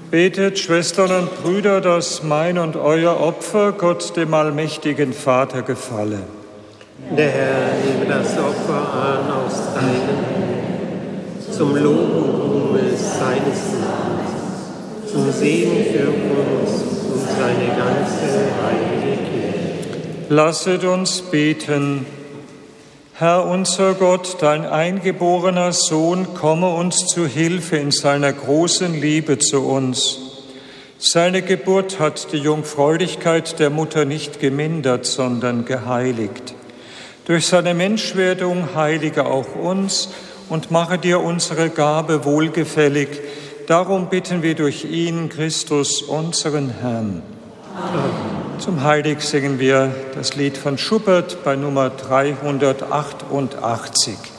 Betet, Schwestern und Brüder, dass mein und euer Opfer Gott, dem allmächtigen Vater, gefalle. Der Herr nehme das Opfer an aus deinen Händen, zum Lob und Ruhme seines Namens, zum Segen für uns und seine ganze heilige Kirche. Lasset uns beten. Herr unser Gott, dein eingeborener Sohn, komme uns zu Hilfe in seiner großen Liebe zu uns. Seine Geburt hat die Jungfräulichkeit der Mutter nicht gemindert, sondern geheiligt. Durch seine Menschwerdung heilige auch uns und mache dir unsere Gabe wohlgefällig. Darum bitten wir durch ihn, Christus, unseren Herrn. Amen. Zum Heilig singen wir das Lied von Schubert bei Nummer 388.